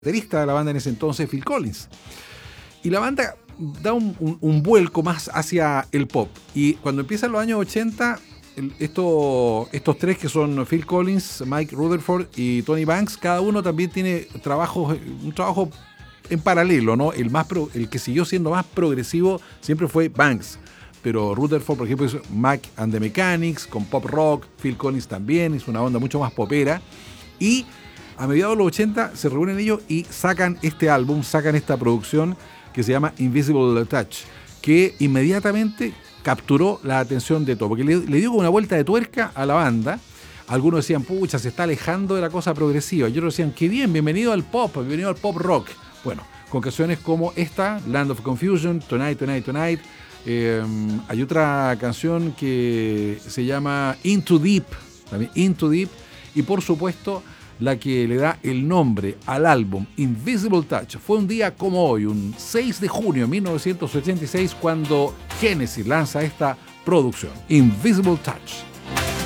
baterista de la banda en ese entonces, Phil Collins. Y la banda da un vuelco más hacia el pop. Y cuando empiezan los años 80, estos tres que son Phil Collins, Mike Rutherford y Tony Banks, cada uno también tiene un trabajo en paralelo, ¿no? El que siguió siendo más progresivo siempre fue Banks. Pero Rutherford, por ejemplo, hizo Mac and the Mechanics con pop rock. Phil Collins también hizo una onda mucho más popera. Y a mediados de los 80 se reúnen ellos y sacan este álbum, sacan esta producción que se llama Invisible Touch, que inmediatamente capturó la atención de todo, porque le dio como una vuelta de tuerca a la banda. Algunos decían, pucha, se está alejando de la cosa progresiva. Y otros decían, qué bien, bienvenido al pop rock. Bueno, con canciones como esta, Land of Confusion, Tonight, Tonight, Tonight. Hay otra canción que se llama Into Deep, también Into Deep, y por supuesto la que le da el nombre al álbum, Invisible Touch. Fue un día como hoy, un 6 de junio de 1986, cuando Genesis lanza esta producción, Invisible Touch.